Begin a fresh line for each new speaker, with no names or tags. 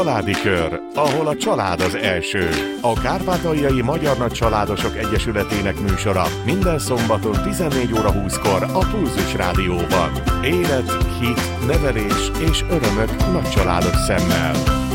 Családi Kör, ahol a család az első. A Kárpátaljai Magyar Nagycsaládosok Egyesületének műsora minden szombaton 14 óra 20-kor a Pulzus Rádióban. Élet, hit, nevelés és örömök nagycsaládos szemmel.